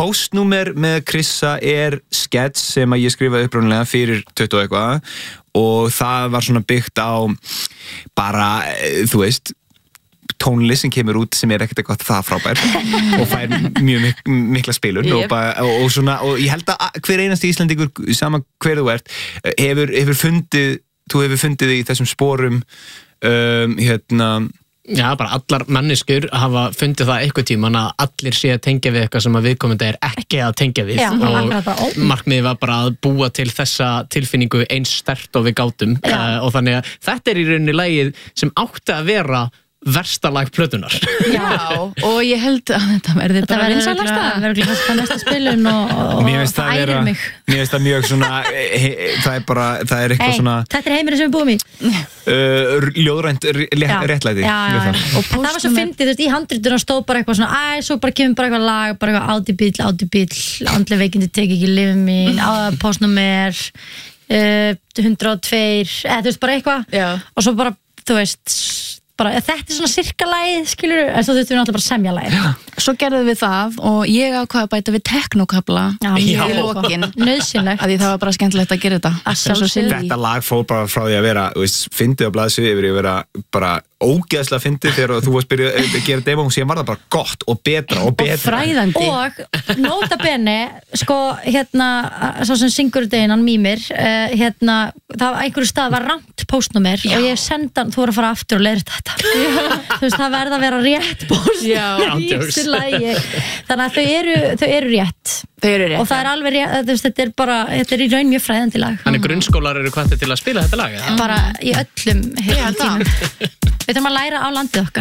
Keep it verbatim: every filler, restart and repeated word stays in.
Póstnúmer með Krissa er skets sem að ég skrifaði upprunalega fyrir tuttugu og eitthvað og það var svona byggt á bara, þú veist tónlist sem kemur út sem er ekkert eitthvað það frábær og fær mjög mik mikla spilun yep. og, bara, og, og, svona, og ég held að hver einasti Íslendingur sama hver þú ert hefur, hefur fundið þú hefur fundið í þessum sporum um, hérna Já, bara allar manneskur hafa fundið það eitthvað tíman að allir sé að tengja við eitthvað sem að viðkomandi er ekki að tengja við Já, og markmiðið var bara að búa til þessa tilfinningu eins sterkt og við gátum uh, og þannig að þetta er í rauninni lagið sem átti að vera versta lag plötunar. Já, og ég held að þetta verði bara vinsælasta. Það verður ekki það næsta spilun og, og færir mig. Mér finnst það mjög svona, he, það er bara, það er eitthvað hey, svona... Þetta er heimurinn sem við búum í. Uh, ljóðrænt réttlæti. Já, já, já. Og það var svo fyndið, þú veist, í handrituna stóð bara eitthvað svona, æ, svo bara kemur bara eitthvað lag, bara eitthvað áti bíl, áti bíl, andlega veikindi teki ekki lífið mín, póstnúmer, uh, hundrað og tvö, eða þú veist, bara eitthvað. Já. Og svo bara, þú veist... Bara, þetta er svona sirkalagið, skilur en svo þurftum við náttúrulega bara semja lagið. Svo gerðum við það og ég ákvað að bæta við teknokabla í lokin. Nauðsynlegt. Því það var bara skemmtilegt að gera þetta. Þetta lag fór bara frá því að vera, þú veist, fyndið á blaðsviði yfir að vera bara ógeðslega fyndið þegar þú varst byrjuð að gera demo og síðan var það bara gott og betra og betra. Og fræðandi. Og nota bene, sko, hérna, svo sem syngur deginan Mímir, uh, hérna, það var einhverju stað var rangt póstnúmer og ég senda hann, þú voru að fara aftur og leira þetta. Þú veist, það verða að vera rétt póstnúmer í þessu lagi. Þannig að þau eru, þau eru rétt. Þau eru rétt. Og það er alveg rétt, þú veist, þetta er bara, þetta er í raun mjög fræðandi lag. Þannig grunnskólar eru hvattir til að spila þetta lag? Bara í öllum tímum. Við þurfum að læra á landið okkar.